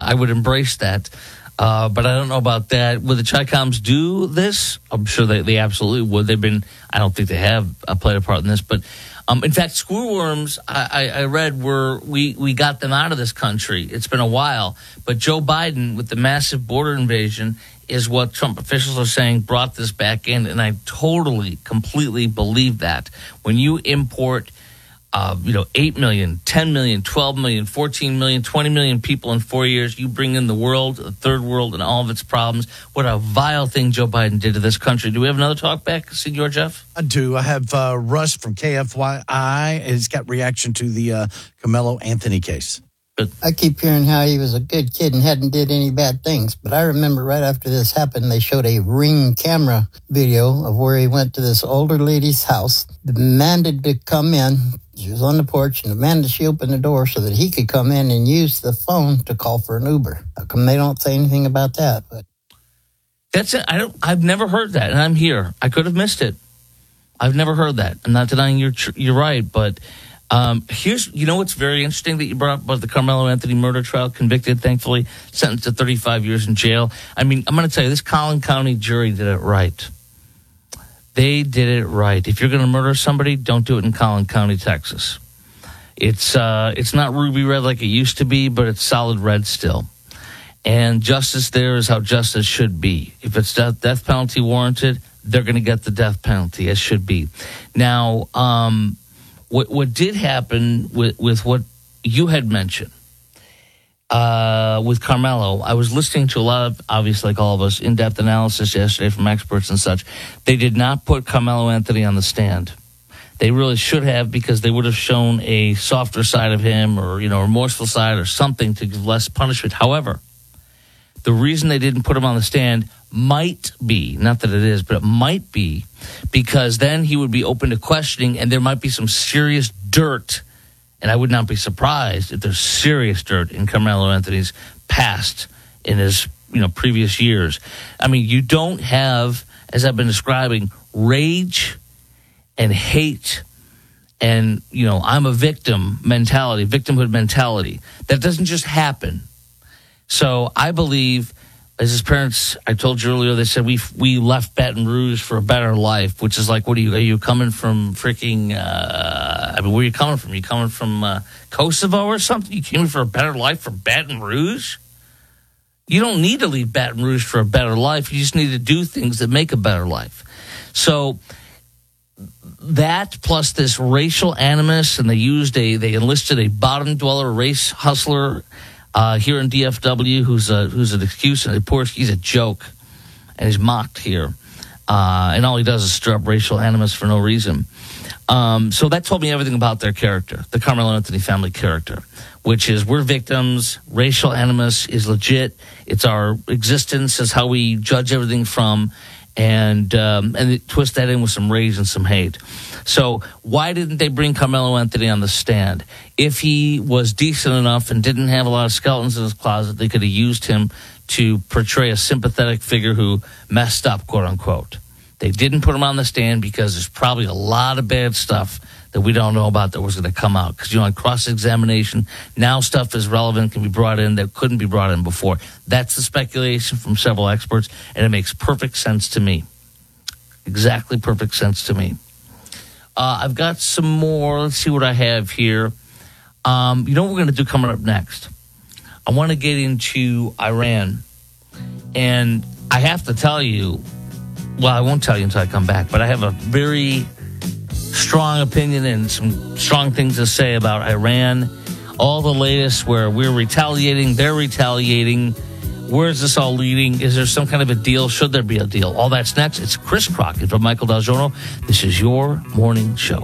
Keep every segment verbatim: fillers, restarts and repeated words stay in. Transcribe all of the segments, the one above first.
I would embrace that. Uh, but I don't know about that. Would the Chi-Coms do this? I'm sure they, they absolutely would. They've been, I don't think they have uh, played a part in this. But, um, in fact, screwworms, I, I, I read, were we, we got them out of this country. It's been a while. But Joe Biden, with the massive border invasion, is what Trump officials are saying brought this back in. And I totally, completely believe that. When you import Uh, you know, eight million, ten million, twelve million, fourteen million, twenty million people in four years. You bring in the world, the third world, and all of its problems. What a vile thing Joe Biden did to this country. Do we have another talk back, Senor Jeff? I do. I have uh, Russ from K F Y I. He's got reaction to the uh, Carmelo Anthony case. Good. I keep hearing how he was a good kid and hadn't did any bad things. But I remember right after this happened, they showed a Ring camera video of where he went to this older lady's house, demanded to come in. She was on the porch and demanded she open the door so that he could come in and use the phone to call for an Uber. How come they don't say anything about that? But that's it. I don't. I've never heard that, and I'm here. I could have missed it. I've never heard that. I'm not denying you're tr- you're right, but um, here's you know what's very interesting that you brought up about the Carmelo Anthony murder trial, convicted, thankfully, sentenced to thirty-five years in jail. I mean, I'm going to tell you, this Collin County jury did it right. They did it right. If you're going to murder somebody, don't do it in Collin County, Texas. It's uh, it's not ruby red like it used to be, but it's solid red still. And justice there is how justice should be. If it's death, death penalty warranted, they're going to get the death penalty, as should be. Now, um, what what did happen with, with what you had mentioned, Uh, with Carmelo, I was listening to a lot of, obviously, like all of us, in-depth analysis yesterday from experts and such. They did not put Carmelo Anthony on the stand. They really should have, because they would have shown a softer side of him, or, you know, a remorseful side or something to give less punishment. However, the reason they didn't put him on the stand might be, not that it is, but it might be because then he would be open to questioning and there might be some serious dirt. And I would not be surprised if there's serious dirt in Carmelo Anthony's past, in his, you know, previous years. I mean, you don't have, as I've been describing, rage and hate and, you know, I'm a victim mentality, victimhood mentality. That doesn't just happen. So I believe, as his parents, I told you earlier, they said we we left Baton Rouge for a better life, which is like, what are you, are you coming from freaking, uh, I mean, where are you coming from? Are you coming from uh, Kosovo or something? You came for a better life for Baton Rouge? You don't need to leave Baton Rouge for a better life. You just need to do things that make a better life. So that plus this racial animus, and they used a, they enlisted a bottom dweller, race hustler, Uh, here in D F W, who's a, who's an excuse, and of course he's a joke, and he's mocked here, uh, and all he does is stir up racial animus for no reason. Um, so that told me everything about their character, the Carmelo Anthony family character, which is we're victims. Racial animus is legit. It's our existence, is how we judge everything from, and um, and they twist that in with some rage and some hate. So why didn't they bring Carmelo Anthony on the stand? If he was decent enough and didn't have a lot of skeletons in his closet, they could have used him to portray a sympathetic figure who messed up, quote unquote. They didn't put him on the stand because there's probably a lot of bad stuff that we don't know about that was going to come out. Because, you know, on cross-examination, now stuff is relevant, can be brought in that couldn't be brought in before. That's the speculation from several experts, and it makes perfect sense to me. Exactly perfect sense to me. Uh, I've got some more. Let's see what I have here. Um, you know what we're going to do coming up next? I want to get into Iran. And I have to tell you, well, I won't tell you until I come back, but I have a very strong opinion and some strong things to say about Iran. All the latest where we're retaliating, they're retaliating. Where is this all leading? Is there some kind of a deal? Should there be a deal? All that's next. It's Chris Crockett from Michael Del Giorno. This is your morning show.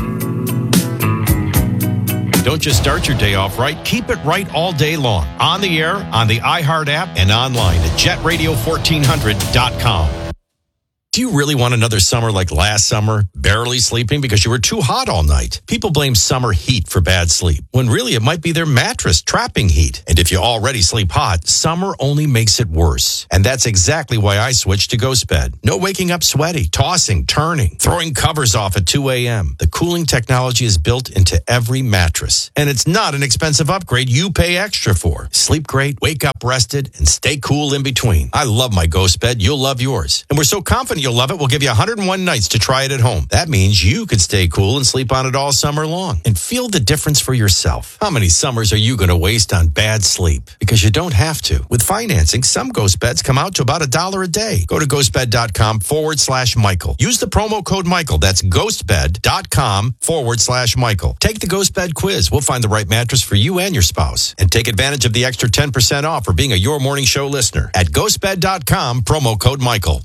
Don't just start your day off right. Keep it right all day long. On the air, on the iHeart app, and online at jet radio fourteen hundred dot com. Do you really want another summer like last summer, barely sleeping because you were too hot all night? People blame summer heat for bad sleep, when really it might be their mattress trapping heat. And if you already sleep hot, summer only makes it worse. And that's exactly why I switched to GhostBed. No waking up sweaty, tossing, turning, throwing covers off at two a.m. The cooling technology is built into every mattress. And it's not an expensive upgrade you pay extra for. Sleep great, wake up rested, and stay cool in between. I love my GhostBed. You'll love yours. And we're so confident you'll love it, we'll give you one hundred one nights to try it at home. That means you could stay cool and sleep on it all summer long and feel the difference for yourself. How many summers are you going to waste on bad sleep? Because you don't have to. With financing, some Ghost Beds come out to about a dollar a day. Go to ghostbed.com forward slash Michael. Use the promo code Michael. That's ghostbed.com forward slash Michael. Take the Ghost Bed quiz. We'll find the right mattress for you and your spouse. And take advantage of the extra ten percent off for being a Your Morning Show listener at ghostbed.com, promo code Michael.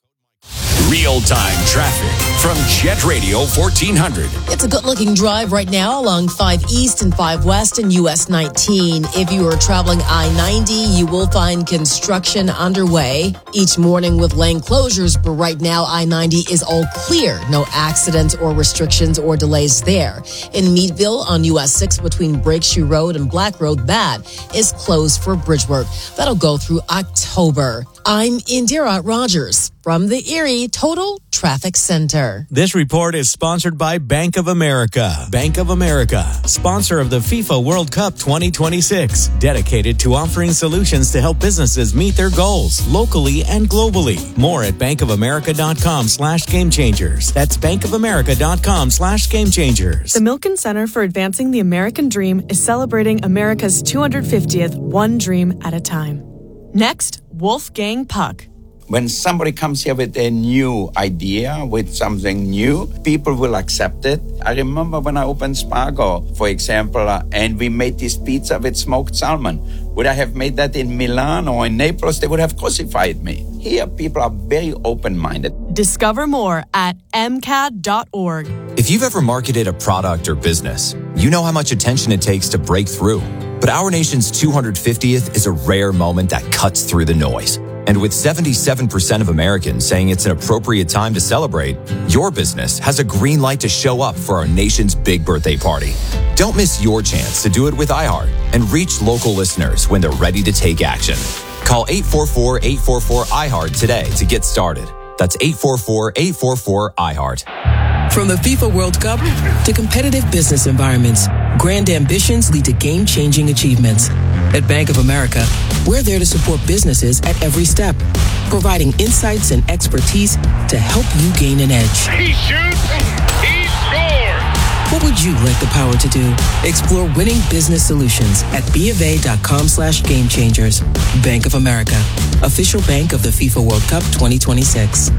Real-time traffic from Jet Radio fourteen hundred. It's a good-looking drive right now along five East and five West and U S nineteen. If you are traveling I ninety, you will find construction underway each morning with lane closures, but right now I ninety is all clear. No accidents or restrictions or delays there. In Meadville on U S six between Breakshoe Road and Black Road, that is closed for bridge work. That'll go through October. I'm Indira Rogers from the Erie Total Traffic Center. This report is sponsored by Bank of America. Bank of America, sponsor of the FIFA World Cup twenty twenty-six, dedicated to offering solutions to help businesses meet their goals locally and globally. More at bankofamerica.com slash game changers. That's bankofamerica.com slash game changers. The Milken Center for Advancing the American Dream is celebrating America's two hundred fiftieth One Dream at a Time. Next, Wolfgang Puck. When somebody comes here with a new idea, with something new, people will accept it. I remember when I opened Spago, for example, uh, and we made this pizza with smoked salmon. Would I have made that in Milan or in Naples? They would have crucified me. Here, people are very open-minded. Discover more at m c a d dot org. If you've ever marketed a product or business, you know how much attention it takes to break through. But our nation's two hundred fiftieth is a rare moment that cuts through the noise. And with seventy-seven percent of Americans saying it's an appropriate time to celebrate, your business has a green light to show up for our nation's big birthday party. Don't miss your chance to do it with iHeart and reach local listeners when they're ready to take action. Call eight four four, eight four four, I heart today to get started. That's eight four four, eight four four, I heart. From the FIFA World Cup to competitive business environments, grand ambitions lead to game-changing achievements. At Bank of America, we're there to support businesses at every step, providing insights and expertise to help you gain an edge. He shoots, he scores! What would you like the power to do? Explore winning business solutions at bofa.com slash game changers. Bank of America, official bank of the FIFA World Cup twenty twenty-six.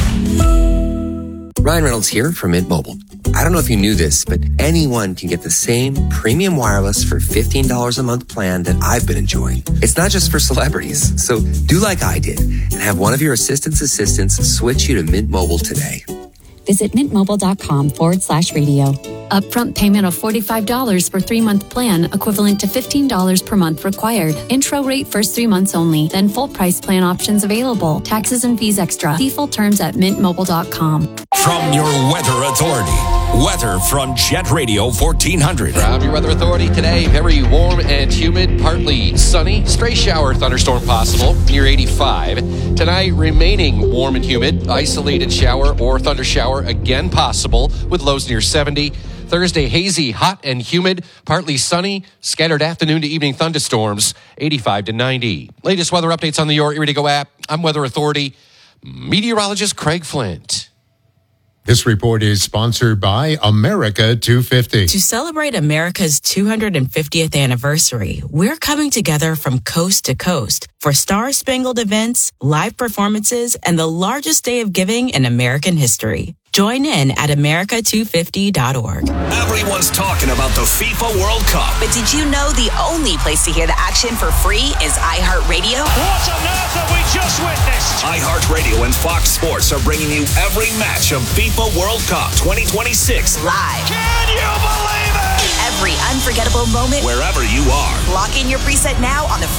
Ryan Reynolds here from Mint Mobile. I don't know if you knew this, but anyone can get the same premium wireless for fifteen dollars a month plan that I've been enjoying. It's not just for celebrities. So do like I did and have one of your assistant's assistants switch you to Mint Mobile today. Visit mintmobile.com forward slash radio. Upfront payment of forty-five dollars for three-month plan, equivalent to fifteen dollars per month required. Intro rate first three months only, then full price plan options available. Taxes and fees extra. See full terms at mint mobile dot com. From your Weather Authority, weather from Jet Radio fourteen hundred. From your Weather Authority today, very warm and humid, partly sunny. Stray shower thunderstorm possible, near eighty-five. Tonight, remaining warm and humid. Isolated shower or thunder shower again possible with lows near seventy. Thursday, hazy, hot and humid, partly sunny, scattered afternoon to evening thunderstorms, eighty-five to ninety. Latest weather updates on the Your Erie to Go app. I'm Weather Authority meteorologist Craig Flint. This report is sponsored by America two fifty. To celebrate America's two hundred fiftieth anniversary, we're coming together from coast to coast for star-spangled events, live performances, and the largest day of giving in American history. Join in at america two fifty dot org. Everyone's talking about the FIFA World Cup. But did you know the only place to hear the action for free is iHeartRadio? What on earth have we just witnessed? iHeartRadio and Fox Sports are bringing you every match of FIFA World Cup twenty twenty-six. Live. Can you believe it? Every unforgettable moment. Wherever you are. Lock in your preset now on the free iHeart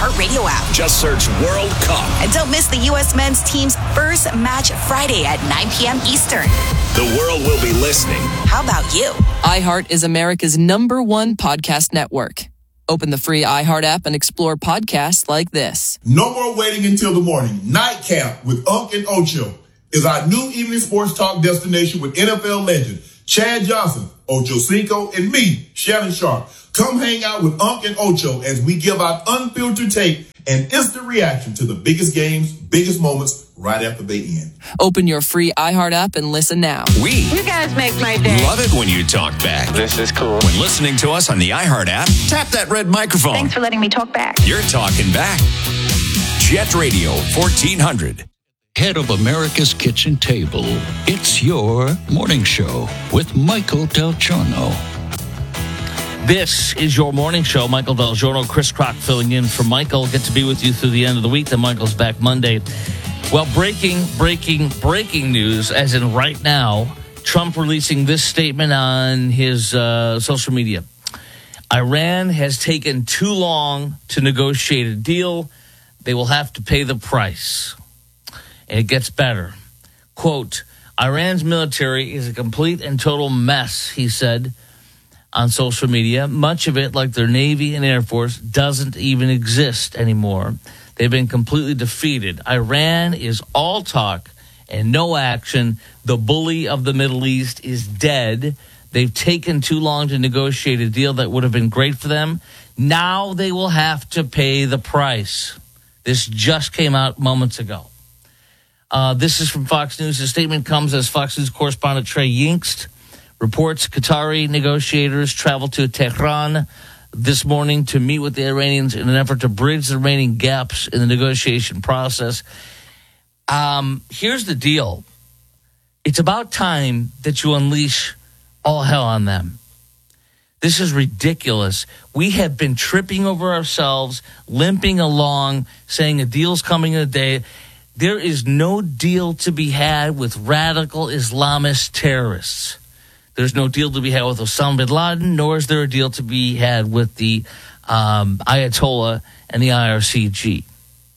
iHeartRadio app. Just search World Cup. And don't miss the U S men's team's first match Friday at nine p.m. Eastern. The world will be listening. How about you? iHeart is America's number one podcast network. Open the free iHeart app and explore podcasts like this. No more waiting until the morning. Nightcap with Unc and Ocho is our new evening sports talk destination with N F L legend Chad Johnson, Ocho Cinco, and me, Shannon Sharp. Come hang out with Unc and Ocho as we give out unfiltered tape and instant reaction to the biggest games, biggest moments right after they end. Open your free iHeart app and listen now. We You guys make my day. love it when you talk back. This is cool. When listening to us on the iHeart app, tap that red microphone. Thanks for letting me talk back. You're talking back. Jet Radio fourteen hundred. Head of America's Kitchen Table. It's your morning show with Michael Del Giorno. This is your morning show. Michael Del Giorno, Chris Crock filling in for Michael. Get to be with you through the end of the week. Then Michael's back Monday. Well, breaking, breaking, breaking news, as in right now, Trump releasing this statement on his uh, social media. Iran has taken too long to negotiate a deal. They will have to pay the price. And it gets better. Quote, Iran's military is a complete and total mess, he said on social media. Much of it, like their Navy and Air Force, doesn't even exist anymore. They've been completely defeated. Iran is all talk and no action. The bully of the Middle East is dead. They've taken too long to negotiate a deal that would have been great for them. Now they will have to pay the price. This just came out moments ago. Uh, this is from Fox News. The statement comes as Fox News correspondent Trey Yingst reports Qatari negotiators traveled to Tehran this morning to meet with the Iranians in an effort to bridge the remaining gaps in the negotiation process. Um, here's the deal. It's about time that you unleash all hell on them. This is ridiculous. We have been tripping over ourselves, limping along, saying a deal's coming in a day. There is no deal to be had with radical Islamist terrorists. There's no deal to be had with Osama bin Laden, nor is there a deal to be had with the um, Ayatollah and the I R C G.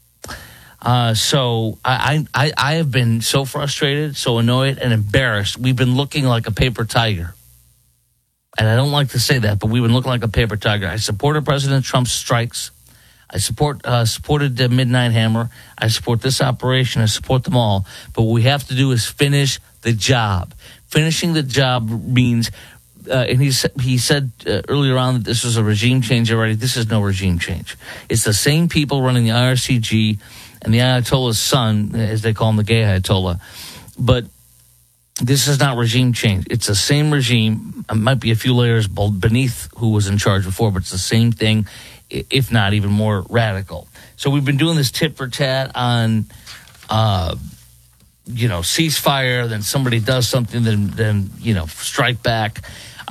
Uh, so I, I, I have been so frustrated, so annoyed, and embarrassed. We've been looking like a paper tiger. And I don't like to say that, but we've been looking like a paper tiger. I supported President Trump's strikes. I support uh, supported the Midnight Hammer. I support this operation. I support them all. But what we have to do is finish the job. Finishing the job means, uh, and he, he said uh, earlier on that this was a regime change already. This is no regime change. It's the same people running the I R C G and the Ayatollah's son, as they call him, the gay Ayatollah. But this is not regime change. It's the same regime. It might be a few layers beneath who was in charge before, but it's the same thing, if not even more radical. So we've been doing this tit for tat on, uh, you know, ceasefire, then somebody does something, then, then you know, strike back.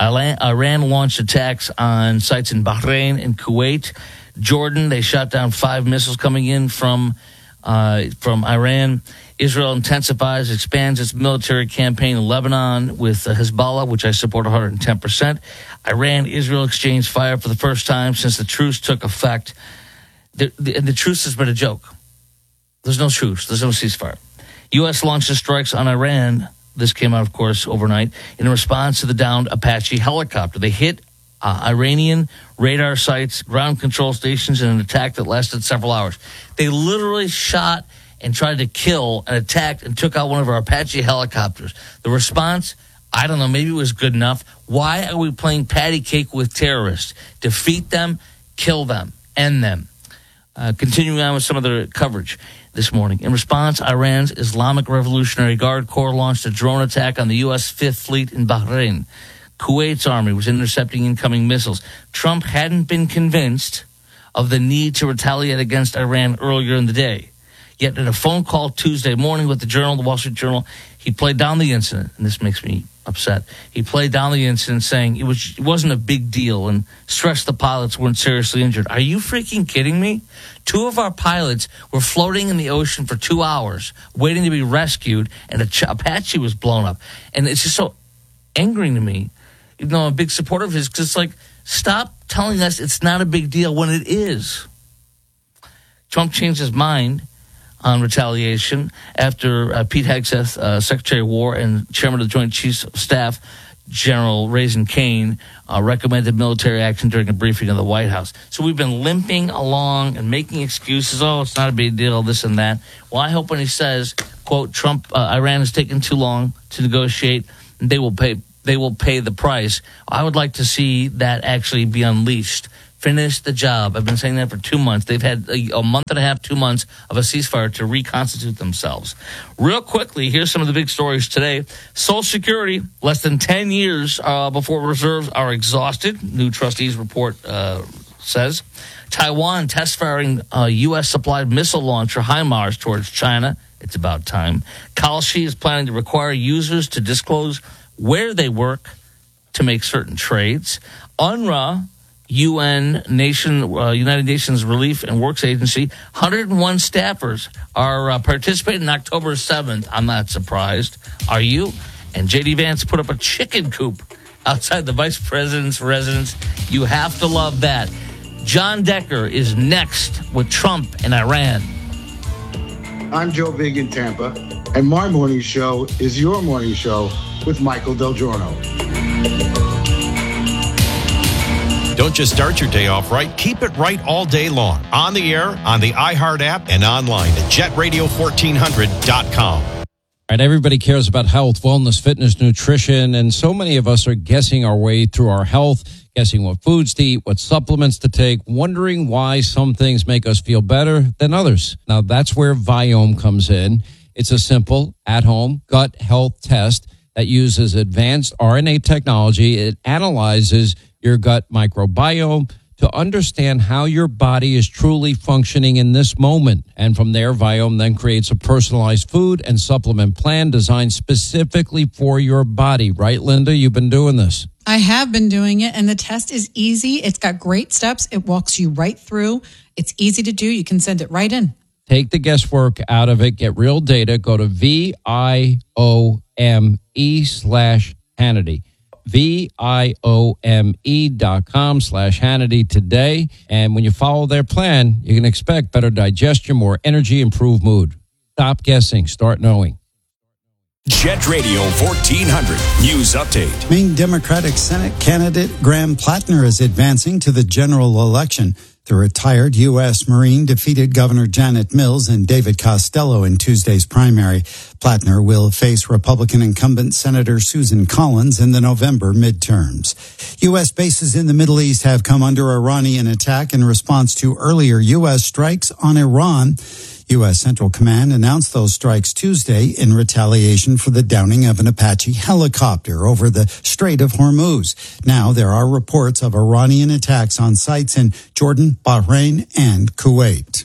Iran launched attacks on sites in Bahrain and Kuwait. Jordan, they shot down five missiles coming in from uh, from Iran. Israel intensifies, expands its military campaign in Lebanon with uh, Hezbollah, which I support one hundred ten percent. Iran, Israel exchanged fire for the first time since the truce took effect. The, the, the truce has been a joke. There's no truce. There's no ceasefire. U S launches strikes on Iran. This came out, of course, overnight in response to the downed Apache helicopter. They hit uh, Iranian radar sites, ground control stations in an attack that lasted several hours. They literally shot and tried to kill and attacked and took out one of our Apache helicopters. The response, I don't know, maybe it was good enough. Why are we playing patty cake with terrorists? Defeat them, kill them, end them. Uh, continuing on with some of the coverage this morning. In response, Iran's Islamic Revolutionary Guard Corps launched a drone attack on the U S Fifth Fleet in Bahrain. Kuwait's army was intercepting incoming missiles. Trump hadn't been convinced of the need to retaliate against Iran earlier in the day. Yet in a phone call Tuesday morning with the Journal, the Wall Street Journal, he played down the incident, and this makes me upset. He played down the incident saying it, was, it wasn't a big deal and stressed the pilots weren't seriously injured. Are you freaking kidding me? Two of our pilots were floating in the ocean for two hours waiting to be rescued, and a Ch- Apache was blown up. And it's just so angering to me, even though I'm a big supporter of his, because it's like, stop telling us it's not a big deal when it is. Trump changed his mind on retaliation after uh, Pete Hegseth, uh, Secretary of War and Chairman of the Joint Chiefs of Staff, General Raising Kane, uh, recommended military action during a briefing in the White House. So we've been limping along and making excuses. Oh, it's not a big deal, this and that. Well, I hope when he says, quote, Trump, uh, Iran has taken too long to negotiate, and they will pay, they will pay the price. I would like to see that actually be unleashed. Finish the job. I've been saying that for two months. They've had a, a month and a half, two months of a ceasefire to reconstitute themselves. Real quickly, here's some of the big stories today. Social Security, less than ten years uh, before reserves are exhausted. New trustees report uh, says. Taiwan test firing a U S supplied missile launcher HIMARS towards China. It's about time. Kalshi is planning to require users to disclose where they work to make certain trades. U N R W A, U N Nation, uh, United Nations Relief and Works Agency, one hundred one staffers are uh, participating on October seventh. I'm not surprised. Are you? And J D Vance put up a chicken coop outside the vice president's residence. You have to love that. John Decker is next with Trump and Iran. I'm Joe Big in Tampa, and my morning show is your morning show with Michael Del Giorno. Don't just start your day off right. Keep it right all day long. On the air, on the iHeart app, and online at jet radio fourteen hundred dot com. All right, everybody cares about health, wellness, fitness, nutrition, and so many of us are guessing our way through our health, guessing what foods to eat, what supplements to take, wondering why some things make us feel better than others. Now, that's where Viome comes in. It's a simple, at-home gut health test that uses advanced R N A technology. It analyzes your gut microbiome to understand how your body is truly functioning in this moment. And from there, Viome then creates a personalized food and supplement plan designed specifically for your body. Right, Linda? You've been doing this. I have been doing it, and the test is easy. It's got great steps. It walks you right through. It's easy to do. You can send it right in. Take the guesswork out of it. Get real data. Go to V I O M E slash Hannity. V-I-O-M-E dot com slash Hannity today. And when you follow their plan, you can expect better digestion, more energy, improved mood. Stop guessing. Start knowing. Jet Radio fourteen hundred News Update. Maine Democratic Senate candidate Graham Plattner is advancing to the general election. The retired U S Marine defeated Governor Janet Mills and David Costello in Tuesday's primary. Plattner will face Republican incumbent Senator Susan Collins in the November midterms. U S bases in the Middle East have come under Iranian attack in response to earlier U S strikes on Iran. U S Central Command announced those strikes Tuesday in retaliation for the downing of an Apache helicopter over the Strait of Hormuz. Now there are reports of Iranian attacks on sites in Jordan, Bahrain, and Kuwait.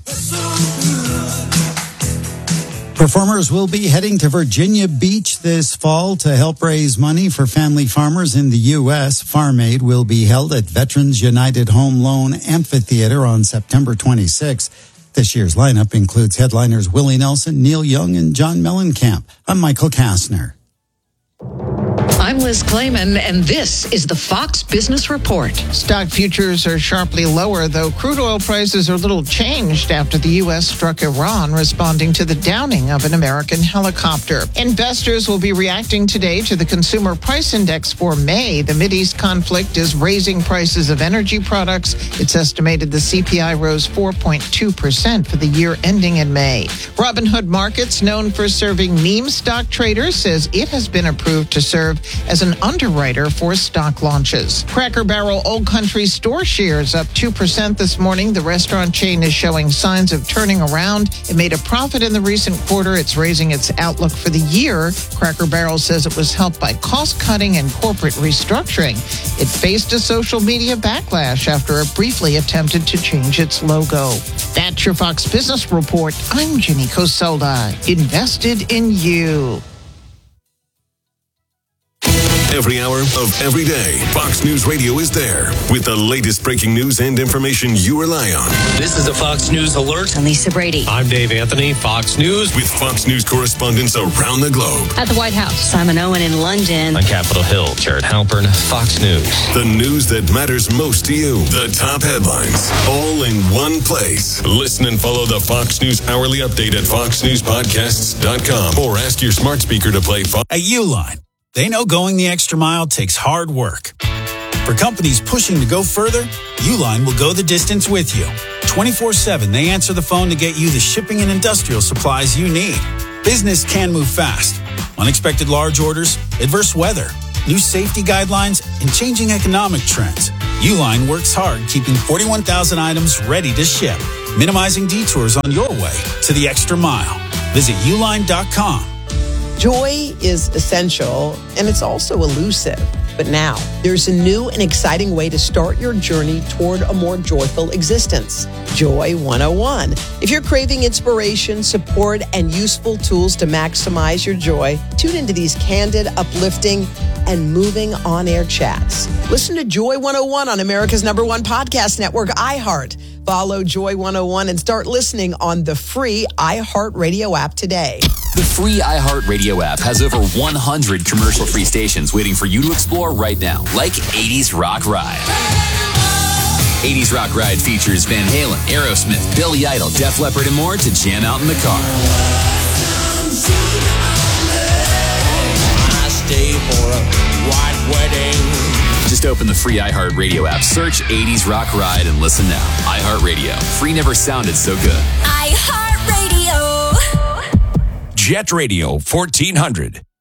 Performers will be heading to Virginia Beach this fall to help raise money for family farmers in the U S. Farm Aid will be held at Veterans United Home Loan Amphitheater on September twenty-sixth. This year's lineup includes headliners Willie Nelson, Neil Young, and John Mellencamp. I'm Michael Kastner. I'm Liz Clayman, and this is the Fox Business Report. Stock futures are sharply lower, though crude oil prices are little changed after the U S struck Iran, responding to the downing of an American helicopter. Investors will be reacting today to the Consumer Price Index for May. The Mideast conflict is raising prices of energy products. It's estimated the C P I rose four point two percent for the year ending in May. Robinhood Markets, known for serving meme stock traders, says it has been approved to serve as an underwriter for stock launches. Cracker Barrel Old Country store shares up two percent this morning. The restaurant chain is showing signs of turning around. It made a profit in the recent quarter. It's raising its outlook for the year. Cracker Barrel says it was helped by cost-cutting and corporate restructuring. It faced a social media backlash after it briefly attempted to change its logo. That's your Fox Business Report. I'm Ginny Coselda. Invested in you. Every hour of every day, Fox News Radio is there with the latest breaking news and information you rely on. This is a Fox News Alert. I'm Lisa Brady. I'm Dave Anthony, Fox News. With Fox News correspondents around the globe. At the White House, Simon Owen in London. On Capitol Hill, Jared Halpern, Fox News. The news that matters most to you. The top headlines, all in one place. Listen and follow the Fox News Hourly Update at fox news podcasts dot com or ask your smart speaker to play Fox. At Uline, they know going the extra mile takes hard work. For companies pushing to go further, Uline will go the distance with you. twenty-four seven, they answer the phone to get you the shipping and industrial supplies you need. Business can move fast. Unexpected large orders, adverse weather, new safety guidelines, and changing economic trends. Uline works hard keeping forty-one thousand items ready to ship, minimizing detours on your way to the extra mile. Visit uline dot com. Joy is essential, and it's also elusive. But now, there's a new and exciting way to start your journey toward a more joyful existence. Joy one oh one. If you're craving inspiration, support, and useful tools to maximize your joy, tune into these candid, uplifting, and moving on-air chats. Listen to Joy one oh one on America's number one podcast network, iHeart. Follow Joy one oh one and start listening on the free iHeartRadio app today. The free iHeartRadio app has over one hundred commercial-free stations waiting for you to explore right now, like eighties Rock Ride. eighties Rock Ride features Van Halen, Aerosmith, Billy Idol, Def Leppard, and more to jam out in the car. I stay for a white wedding. Just open the free iHeartRadio app, search eighties Rock Ride, and listen now. iHeartRadio. Free never sounded so good. iHeartRadio. Jet Radio fourteen hundred.